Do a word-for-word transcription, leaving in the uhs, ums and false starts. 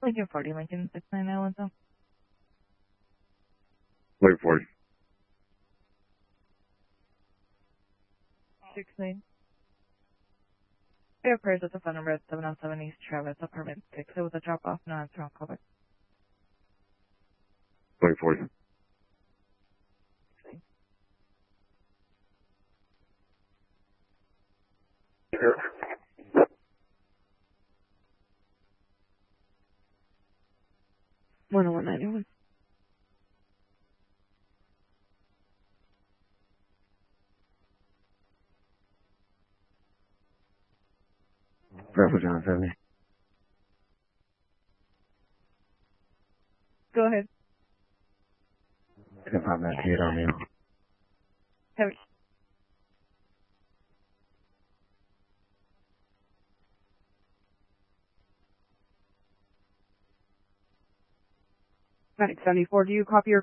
Lincoln forty, Lincoln six nine nine one. Wait forty. six nine. Air prayers at the phone number at seven oh seven East Travis, apartment six. It was a drop off, no answer on callback. Wait forty. Here. one oh one ninety-one. Bravo John seventy. Go ahead. Can I pop that kid on me? Have Medic seventy-four, do you copy your